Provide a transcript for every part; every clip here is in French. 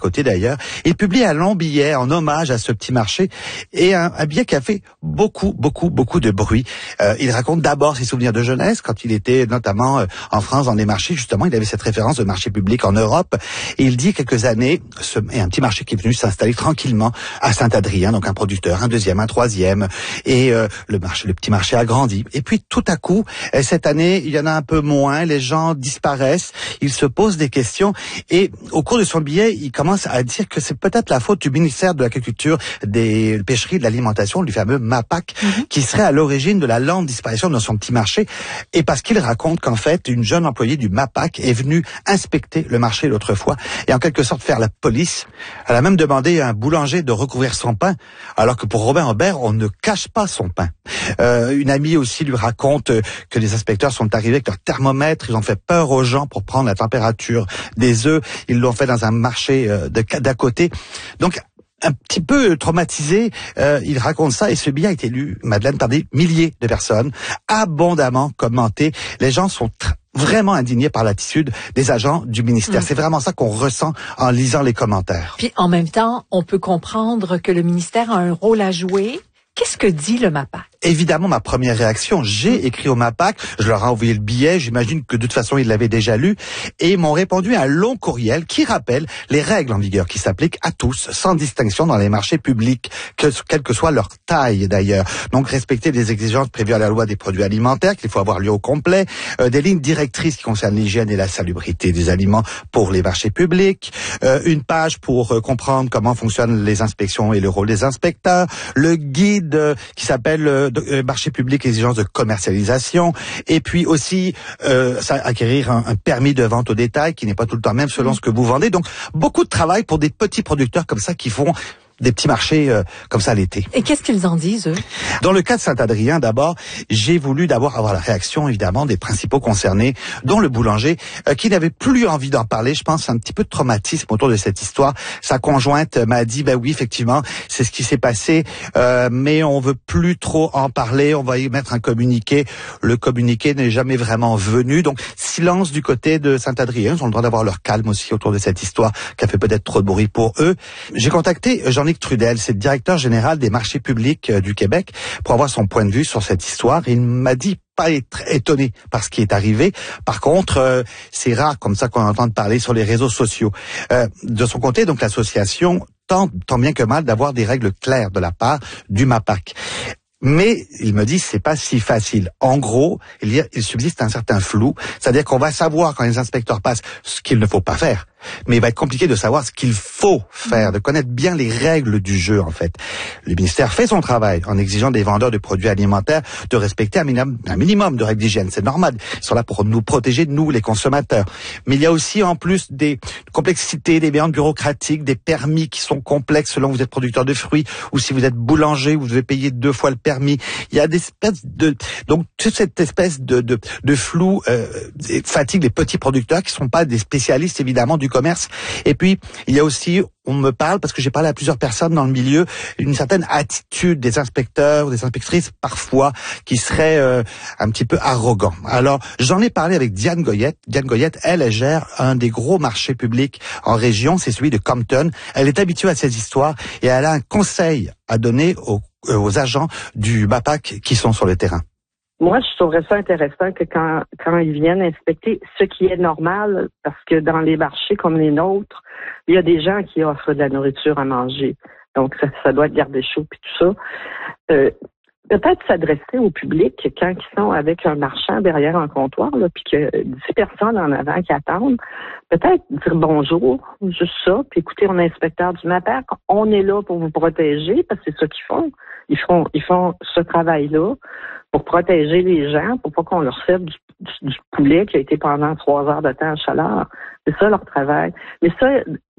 côté d'ailleurs. Il publie un long billet en hommage à ce petit marché et un billet qui a fait beaucoup de bruit. Il raconte d'abord ses souvenirs de jeunesse quand il était notamment en France dans des marchés. Justement, il avait cette référence de marché public en Europe. Et il dit quelques années, et un petit marché qui est venu s'installer tranquillement à Saint-Adrien, donc un producteur, un deuxième, un troisième, et le petit marché a grandi. Et puis tout à coup, cette année, il y en a un peu moins, les gens disparaissent, ils se posent des questions, et au cours de son billet, il commence à dire que c'est peut-être la faute du ministère de l'Agriculture, des Pêcheries et de l'Alimentation, du fameux MAPAC, qui serait à l'origine de la lente disparition de son petit marché, et parce qu'il raconte qu'en fait, une jeune employée du MAPAC est venue inspecter le marché l'autre fois, et en quelque sorte faire la police. Elle a même demandé à un boulanger de recouvrir son pain, alors que pour Robin Aubert, on ne cache pas son pain. Une amie aussi lui raconte que les inspecteurs sont arrivés avec leur thermomètre, ils ont fait peur aux gens pour prendre la température des œufs, ils l'ont fait dans un marché d'à côté. Donc, un petit peu traumatisé, il raconte ça, et ce billet a été lu, Madeleine, par des milliers de personnes, abondamment commenté. Les gens sont vraiment indignés par l'attitude des agents du ministère. C'est vraiment ça qu'on ressent en lisant les commentaires. Puis en même temps, on peut comprendre que le ministère a un rôle à jouer. Qu'est-ce que dit le MAPAC? Évidemment, ma première réaction, j'ai écrit au MAPAC, je leur ai envoyé le billet, j'imagine que de toute façon, ils l'avaient déjà lu, et ils m'ont répondu à un long courriel qui rappelle les règles en vigueur qui s'appliquent à tous, sans distinction dans les marchés publics, quelle que soit leur taille d'ailleurs. Donc, respecter les exigences prévues à la loi des produits alimentaires, qu'il faut avoir lieu au complet, des lignes directrices qui concernent l'hygiène et la salubrité des aliments pour les marchés publics, une page pour comprendre comment fonctionnent les inspections et le rôle des inspecteurs, le guide qui s'appelle marché public, exigences de commercialisation, et puis aussi acquérir un permis de vente au détail qui n'est pas tout le temps même selon ce que vous vendez. Donc beaucoup de travail pour des petits producteurs comme ça qui font des petits marchés comme ça l'été. Et qu'est-ce qu'ils en disent, eux? Dans le cas de Saint-Adrien, d'abord, j'ai voulu avoir la réaction, évidemment, des principaux concernés, dont le boulanger, qui n'avait plus envie d'en parler. Je pense un petit peu de traumatisme autour de cette histoire. Sa conjointe m'a dit, ben oui, effectivement, c'est ce qui s'est passé, mais on veut plus trop en parler, on va y mettre un communiqué. Le communiqué n'est jamais vraiment venu, donc silence du côté de Saint-Adrien. Ils ont le droit d'avoir leur calme aussi autour de cette histoire qui a fait peut-être trop de bruit pour eux. J'ai contacté Jean-Luc Trudel, c'est le directeur général des marchés publics du Québec, pour avoir son point de vue sur cette histoire. Il m'a dit pas être étonné par ce qui est arrivé. Par contre, c'est rare comme ça qu'on entende parler sur les réseaux sociaux. De son côté, donc, l'association tente tant bien que mal d'avoir des règles claires de la part du MAPAC. Mais il me dit c'est pas si facile. En gros, il subsiste un certain flou, c'est-à-dire qu'on va savoir quand les inspecteurs passent ce qu'il ne faut pas faire, mais il va être compliqué de savoir ce qu'il faut faire, de connaître bien les règles du jeu en fait. Le ministère fait son travail en exigeant des vendeurs de produits alimentaires de respecter un minimum de règles d'hygiène, c'est normal. Ils sont là pour nous protéger, nous les consommateurs. Mais il y a aussi en plus des complexités, des variantes bureaucratiques, des permis qui sont complexes selon que vous êtes producteur de fruits ou si vous êtes boulanger, vous devez payer 2 fois le permis. Il y a des espèces donc toute cette espèce de flou fatigue les petits producteurs qui sont pas des spécialistes évidemment du commerce. Et puis il y a aussi, on me parle, parce que j'ai parlé à plusieurs personnes dans le milieu, une certaine attitude des inspecteurs, des inspectrices parfois qui serait un petit peu arrogant. Alors j'en ai parlé avec Diane Goyette. Diane Goyette, elle gère un des gros marchés publics en région, c'est celui de Compton. Elle est habituée à ces histoires et elle a un conseil à donner aux agents du MAPAC qui sont sur le terrain. Moi, je trouverais ça intéressant que quand ils viennent inspecter, ce qui est normal, parce que dans les marchés comme les nôtres, il y a des gens qui offrent de la nourriture à manger. Donc, ça doit être gardé chaud puis tout ça. Peut-être s'adresser au public quand ils sont avec un marchand derrière un comptoir, là, puis que 10 personnes en avant qui attendent, peut-être dire bonjour, juste ça, puis écoutez, on est inspecteur du MAPAC, on est là pour vous protéger, parce que c'est ça qu'ils font. Ils font ce travail-là pour protéger les gens, pour pas qu'on leur serve du poulet qui a été pendant 3 heures de temps à chaleur. C'est ça leur travail. Mais ça,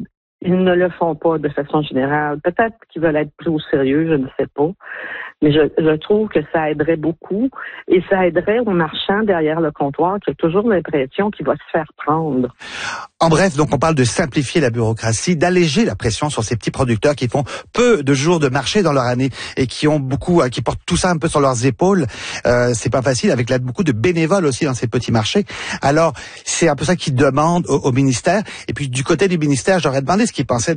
ils ne le font pas de façon générale. Peut-être qu'ils veulent être plus au sérieux, je ne sais pas. Mais je trouve que ça aiderait beaucoup et ça aiderait aux marchands derrière le comptoir qui a toujours l'impression qu'il va se faire prendre. En bref, donc on parle de simplifier la bureaucratie, d'alléger la pression sur ces petits producteurs qui font peu de jours de marché dans leur année et qui portent tout ça un peu sur leurs épaules. C'est pas facile avec l'aide beaucoup de bénévoles aussi dans ces petits marchés. Alors c'est un peu ça qu'ils demandent au ministère. Et puis du côté du ministère, j'aurais demandé ce qu'ils pensaient